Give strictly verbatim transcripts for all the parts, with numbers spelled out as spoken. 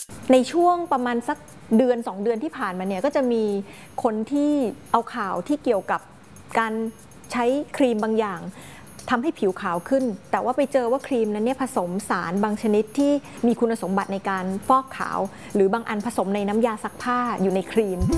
ในช่วงประมาณสักเดือนสองเดือนที่ผ่านมาเนี่ยก็จะมีคนที่เอาข่าวที่เกี่ยวกับการใช้ครีมบางอย่างทำให้ผิวขาวขึ้นแต่ว่าไปเจอว่าครีมนั้นเนี่ยผสมสารบางชนิดที่มีคุณสมบัติในการฟอกขาวหรือบางอันผสมในน้ำยาซักผ้าอยู่ในครีม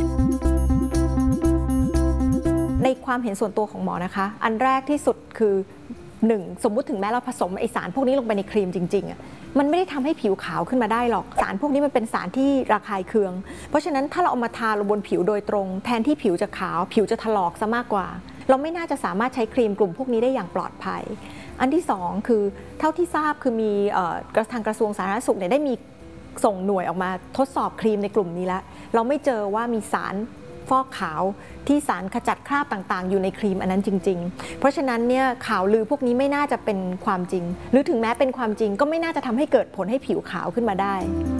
ในความเห็นส่วนตัวของหมอนะคะอันแรกที่สุดคือหนึ่งสมมุติถึงแม้เราผสมไอสารพวกนี้ลงไปในครีมจริงๆอ่ะมันไม่ได้ทำให้ผิวขาวขึ้นมาได้หรอกสารพวกนี้มันเป็นสารที่ระคายเคืองเพราะฉะนั้นถ้าเราเอามาทาลงบนผิวโดยตรงแทนที่ผิวจะขาวผิวจะถลอกซะมากกว่าเราไม่น่าจะสามารถใช้ครีมกลุ่มพวกนี้ได้อย่างปลอดภัยอันที่สองคือเท่าที่ทราบคือมีทางกระทรวงสาธารณสุขเนี่ยได้มีส่งหน่วยออกมาทดสอบครีมในกลุ่มนี้แล้วเราไม่เจอว่ามีสารฟอกขาวที่สารขจัดคราบต่างๆอยู่ในครีมอันนั้นจริงๆเพราะฉะนั้นเนี่ยข่าวลือพวกนี้ไม่น่าจะเป็นความจริงหรือถึงแม้เป็นความจริงก็ไม่น่าจะทำให้เกิดผลให้ผิวขาวขึ้นมาได้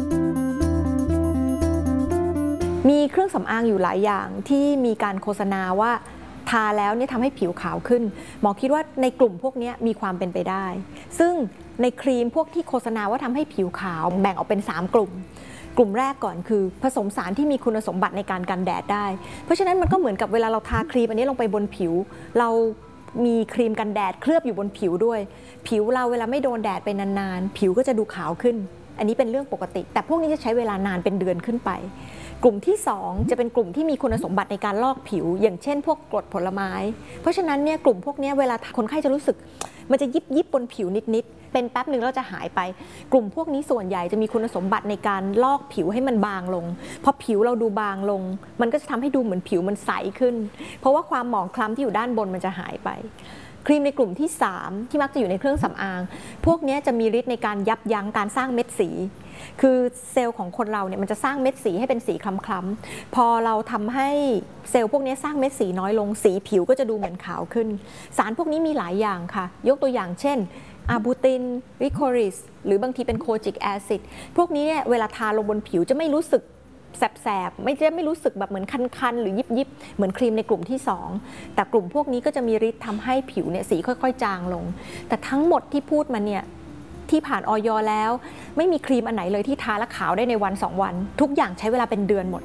มีเครื่องสำอางอยู่หลายอย่างที่มีการโฆษณาว่าทาแล้วเนี่ยทำให้ผิวขาวขึ้นหมอคิดว่าในกลุ่มพวกนี้มีความเป็นไปได้ซึ่งในครีมพวกที่โฆษณาว่าทำให้ผิวขาวแบ่งออกเป็นสามกลุ่มกลุ่มแรกก่อนคือผสมสารที่มีคุณสมบัติในการกันแดดได้เพราะฉะนั้นมันก็เหมือนกับเวลาเราทาครีมอันนี้ลงไปบนผิวเรามีครีมกันแดดเคลือบอยู่บนผิวด้วยผิวเราเวลาไม่โดนแดดไปนานๆผิวก็จะดูขาวขึ้นอันนี้เป็นเรื่องปกติแต่พวกนี้จะใช้เวลานานเป็นเดือนขึ้นไปกลุ่มที่สองจะเป็นกลุ่มที่มีคุณสมบัติในการลอกผิวอย่างเช่นพวกกรดผลไม้เพราะฉะนั้นเนี่ยกลุ่มพวกนี้เวลาคนไข้จะรู้สึกมันจะยิบยิบบนผิวนิดๆเป็นแป๊บหนึ่งแล้วจะหายไปกลุ่มพวกนี้ส่วนใหญ่จะมีคุณสมบัติในการลอกผิวให้มันบางลงพอผิวเราดูบางลงมันก็จะทำให้ดูเหมือนผิวมันใสขึ้นเพราะว่าความหมองคล้ำที่อยู่ด้านบนมันจะหายไปครีมในกลุ่มที่สามที่มักจะอยู่ในเครื่องสำอางพวกนี้จะมีฤทธิ์ในการยับยั้งการสร้างเม็ดสีคือเซลล์ของคนเราเนี่ยมันจะสร้างเม็ดสีให้เป็นสีคล้ำๆพอเราทำให้เซลล์พวกนี้สร้างเม็ดสีน้อยลงสีผิวก็จะดูเหมือนขาวขึ้นสารพวกนี้มีหลายอย่างค่ะยกตัวอย่างเช่นอาบูตินริโคริสหรือบางทีเป็นโคจิกแอซิดพวกนี้เนี่ยเวลาทาลงบนผิวจะไม่รู้สึกแสบๆไม่จะไม่รู้สึกแบบเหมือนคันๆหรือยิบๆเหมือนครีมในกลุ่มที่สองแต่กลุ่มพวกนี้ก็จะมีฤทธิ์ทำให้ผิวเนี่ยสีค่อยๆจางลงแต่ทั้งหมดที่พูดมาเนี่ยที่ผ่านอย.แล้วไม่มีครีมอันไหนเลยที่ทาแล้วขาวได้ในวันสองวันทุกอย่างใช้เวลาเป็นเดือนหมด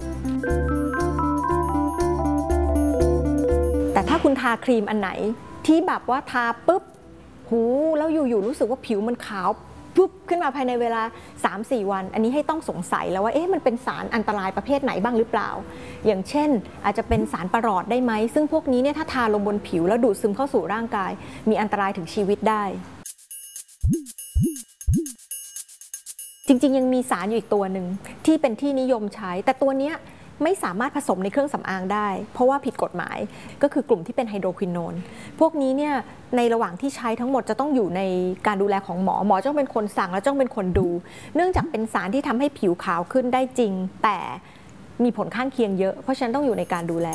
แต่ถ้าคุณทาครีมอันไหนที่แบบว่าทาปุ๊บหูแล้วอยู่ๆรู้สึกว่าผิวมันขาวปุ๊บขึ้นมาภายในเวลา สามถึงสี่ วันอันนี้ให้ต้องสงสัยแล้วว่าเอ๊ะมันเป็นสารอันตรายประเภทไหนบ้างหรือเปล่าอย่างเช่นอาจจะเป็นสารประหลอดได้ไหมซึ่งพวกนี้เนี่ยถ้าทาลงบนผิวแล้วดูดซึมเข้าสู่ร่างกายมีอันตรายถึงชีวิตได้จริงๆยังมีสารอยู่อีกตัวหนึ่งที่เป็นที่นิยมใช้แต่ตัวนี้ไม่สามารถผสมในเครื่องสำอางได้เพราะว่าผิดกฎหมายก็คือกลุ่มที่เป็นไฮโดรควินอนพวกนี้เนี่ยในระหว่างที่ใช้ทั้งหมดจะต้องอยู่ในการดูแลของหมอหมอต้องเป็นคนสั่งและต้องเป็นคนดูเนื่องจากเป็นสารที่ทำให้ผิวขาวขึ้นได้จริงแต่มีผลข้างเคียงเยอะเพราะฉะนั้นต้องอยู่ในการดูแล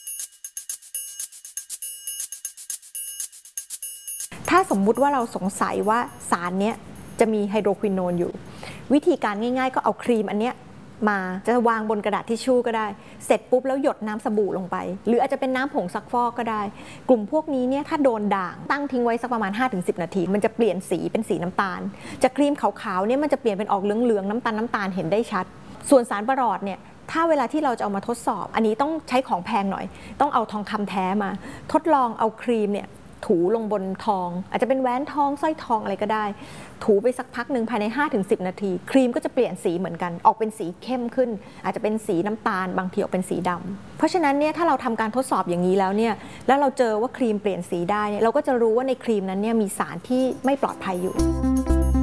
ถ้าสมมุติว่าเราสงสัยว่าสารเนี้ยจะมีไฮโดรควินอนอยู่วิธีการง่ายๆก็เอาครีมอันเนี้ยมาจะวางบนกระดาษทิชชู่ก็ได้เสร็จปุ๊บแล้วหยดน้ำสบู่ลงไปหรืออาจจะเป็นน้ำผงซักฟอกก็ได้กลุ่มพวกนี้เนี่ยถ้าโดนด่างตั้งทิ้งไว้สักประมาณ ห้าถึงสิบ นาทีมันจะเปลี่ยนสีเป็นสีน้ำตาลจากครีมขาวๆเนี่ยมันจะเปลี่ยนเป็นออกเหลืองๆน้ำตาลน้ำตาลเห็นได้ชัดส่วนสารประหลอดเนี่ยถ้าเวลาที่เราจะเอามาทดสอบอันนี้ต้องใช้ของแพงหน่อยต้องเอาทองคำแท้มาทดลองเอาครีมเนี่ยถูลงบนทองอาจจะเป็นแหวนทองสร้อยทองอะไรก็ได้ถูไปสักพักหนึ่งภายใน ห้าถึงสิบ นาทีครีมก็จะเปลี่ยนสีเหมือนกันออกเป็นสีเข้มขึ้นอาจจะเป็นสีน้ำตาลบางทีออกเป็นสีดำเพราะฉะนั้นเนี่ยถ้าเราทำการทดสอบอย่างนี้แล้วเนี่ยแล้วเราเจอว่าครีมเปลี่ยนสีได้เนี่ยเราก็จะรู้ว่าในครีมนั้นเนี่ยมีสารที่ไม่ปลอดภัยอยู่